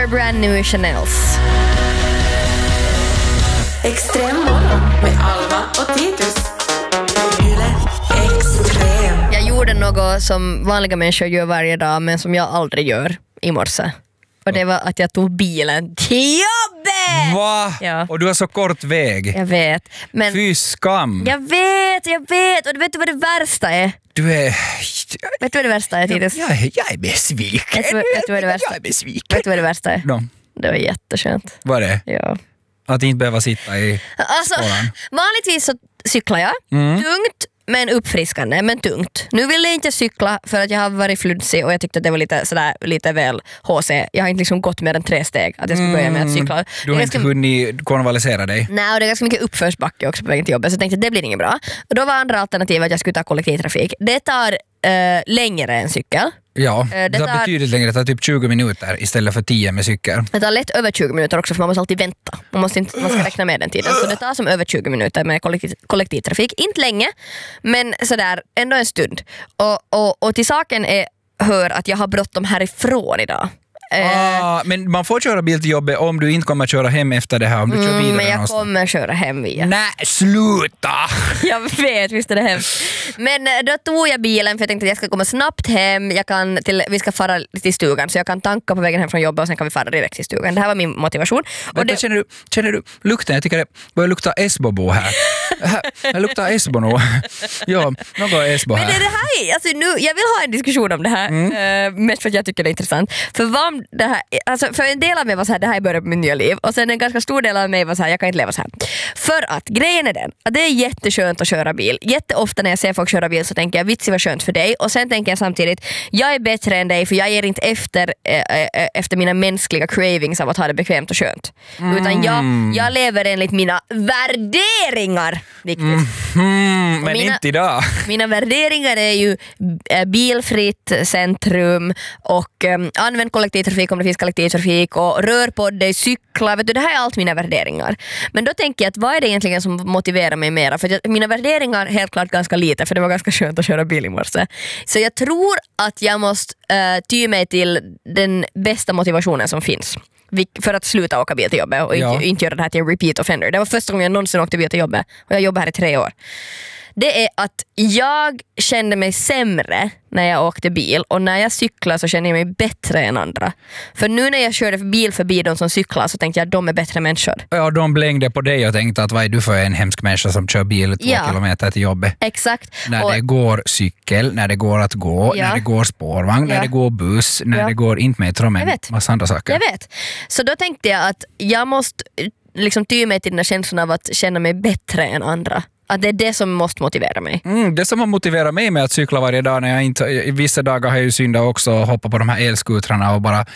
Forever brand new Chanels. Extrem morgon med Alma och Titus. Yle Extrem. Jag gjorde något som vanliga människor gör varje dag men som jag aldrig gör i morse. Och det var att jag tog bilen till jobbet! Va? Ja. Och du har så kort väg. Jag vet. Men Fy skam. jag vet. Och vet du vad det värsta är? Du är... Vet du vad det värsta är, Titus? Jag är besviken. Vet du vad det värsta? Jag är besviken. Vet du vad det värsta är? No. Det var jätteskönt. Vad är det? Ja. Att inte behöva sitta i Alltså, spåren. vanligtvis så cyklar jag. Tungt men uppfriskande, men tungt. Nu vill jag inte cykla för att jag har varit fludsig och jag tyckte att det var lite väl HC. Jag har inte liksom gått mer än 3 steg att jag ska börja med att cykla. Du har inte hunnit konvalesera dig. Nej, och det är ganska mycket uppförsbacke också på vägen till jobbet, så jag tänkte att det blir inget bra. Och då var andra alternativet att jag skulle ta kollektivtrafik. Det tar längre än cykel. Ja, det det tar tar- betydligt längre. Det tar typ 20 minuter istället för 10 med cykel. Det tar lätt över 20 minuter också för man måste alltid vänta. Man ska räkna med den tiden. Så det tar som över 20 minuter med kollektivtrafik. Inte länge, men sådär ändå en stund. Och till saken hör att jag har bråttom härifrån idag. Men man får köra bil till jobbet om du inte kommer köra hem efter det här. Om du kör vidare Men jag någonstans. kommer köra hem via. Nej, sluta! Jag vet, visst är det hemskt. Men då tog jag bilen för jag tänkte att jag ska komma snabbt hem. Vi ska fara till stugan så jag kan tanka på vägen hem från jobbet och sen kan vi fara direkt till stugan. Det här var min motivation. Och det, Känner du lukten? Jag tycker det börjar lukta Esbobo här. Det luktar Esbo nog. Ja, något Esbo här. men det här, alltså nu, jag vill ha en diskussion om det här. Mest för att jag tycker det är intressant. För en del av mig var så här, det här är början på min nya liv. Och sen en ganska stor del av mig var så här, jag kan inte leva så här. För att grejen är den att det är jätteskönt att köra bil. Jätteofta när jag ser folk köra bil så tänker jag, vitsi vad skönt för dig. Och sen tänker jag samtidigt, jag är bättre än dig för jag ger inte efter mina mänskliga cravings av att ha det bekvämt och skönt. Utan jag lever enligt mina värderingar. Viktigt. Men inte idag. Mina värderingar är ju bilfritt centrum och använd kollektivtrafik om det finns kollektivtrafik och rör på dig, cykla. Vet du, det här är allt mina värderingar. Men då tänker jag att vad är det egentligen som motiverar mig mera? För mina värderingar helt klart ganska lite för det var ganska skönt att köra bil i morse. Så jag tror att jag måste ty mig till den bästa motivationen som finns. För att sluta åka bil till jobbet och inte göra det här till en repeat offender. Det var första gången jag någonsin åkte bil till jobbet och jag jobbar här i 3 år. Det är att jag kände mig sämre när jag åkte bil och när jag cyklar så känner jag mig bättre än andra. För nu när jag körde bil förbi de som cyklar så tänkte jag att de är bättre människor. Ja, de blängde på dig och tänkte att vad är du för en hemsk människa som kör bil 2 kilometer till jobbet. Exakt. När det går cykel, när det går att gå, när det går spårvagn, när det går buss, när det går inte metro, men massa andra saker. Jag vet. Så då tänkte jag att jag måste liksom ty mig till den här känslan av att känna mig bättre än andra. Att det är det som måste motivera mig. Det som har motiverat mig med att cykla varje dag när jag inte, i vissa dagar har jag ju syndat också och hoppat på de här elskutrarna och bara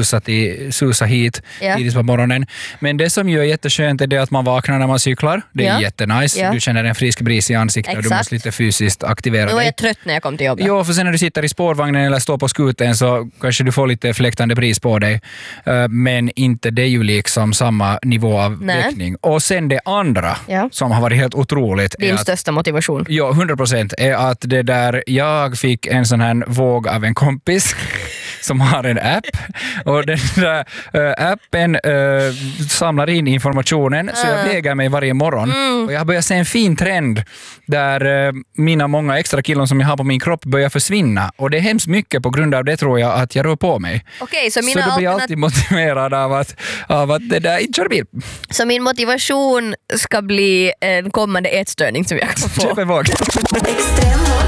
susa hit tidigt på morgonen. Men det som ju är jätteskönt är det att man vaknar när man cyklar. Det är jättenice. Du känner en frisk bris i ansiktet och du måste lite fysiskt aktivera dig. Nu är jag trött när jag kom till jobbet. Ja, för sen när du sitter i spårvagnen eller står på skuten så kanske du får lite fläktande bris på dig. Men inte det är ju liksom samma nivå av väckning. Och sen det andra som har varit helt otroligt. Din största motivation. Ja, 100% är att det där jag fick en sån här våg av en kompis som har en app och den där appen samlar in informationen så jag väger mig varje morgon och jag börjar se en fin trend där mina många extra kilon som jag har på min kropp börjar försvinna och det är hemskt mycket på grund av det tror jag att jag rör på mig. Okej, så då blir jag alltid motiverad av att det där inte kör bil. Så min motivation ska bli en kommande ätstörning som jag kan få. Köp en våg. Extrem